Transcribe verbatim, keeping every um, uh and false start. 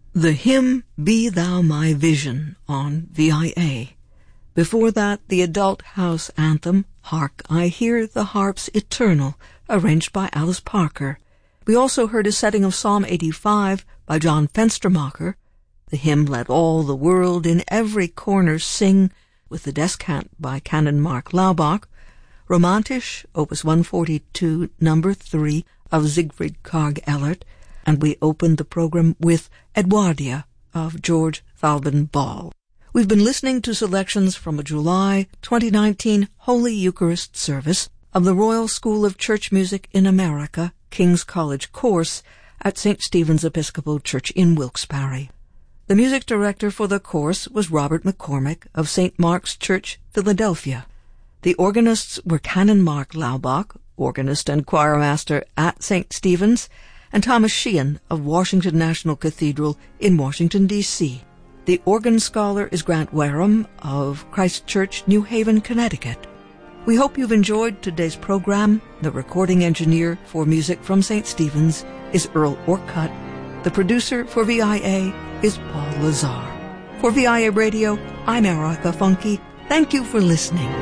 The hymn, Be Thou My Vision, on V I A. Before that, the adult house anthem, Hark, I Hear the Harp's Eternal, arranged by Alice Parker. We also heard a setting of Psalm eighty-five by John Fenstermacher. The hymn, Let All the World in Every Corner Sing, with the descant by Canon Mark Laubach. Romantisch, Opus one forty-two, number three, of Siegfried Karg Ellert. And we opened the program with Edwardia of George Thalben Ball. We've been listening to selections from a July twenty nineteen Holy Eucharist service of the Royal School of Church Music in America, King's College course at Saint Stephen's Episcopal Church in Wilkes-Barre. The music director for the course was Robert McCormick of Saint Mark's Church, Philadelphia. The organists were Canon Mark Laubach, organist and choirmaster at Saint Stephen's, and Thomas Sheehan of Washington National Cathedral in Washington, D C The organ scholar is Grant Wareham of Christ Church, New Haven, Connecticut. We hope you've enjoyed today's program. The recording engineer for music from Saint Stephen's is Earl Orcutt. The producer for V I A is Paul Lazar. For V I A Radio, I'm Erica Funke. Thank you for listening.